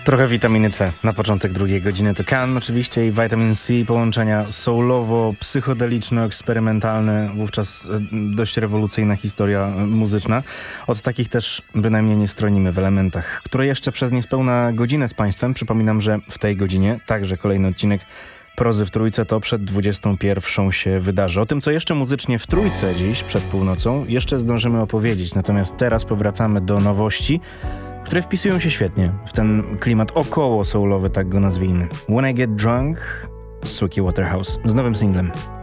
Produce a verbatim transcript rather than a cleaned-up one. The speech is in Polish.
Trochę witaminy C na początek drugiej godziny to Can oczywiście i Vitamin C, połączenia soulowo-psychodeliczno-eksperymentalne, wówczas dość rewolucyjna historia muzyczna. Od takich też bynajmniej nie stronimy w elementach, które jeszcze przez niespełna godzinę z Państwem. Przypominam, że w tej godzinie także kolejny odcinek Prozy w Trójce to przed dwudziestą pierwszą się wydarzy. O tym, co jeszcze muzycznie w Trójce dziś przed północą, jeszcze zdążymy opowiedzieć. Natomiast teraz powracamy do nowości, które wpisują się świetnie w ten klimat około soulowy, tak go nazwijmy. When I Get Drunk, Suki Waterhouse z nowym singlem.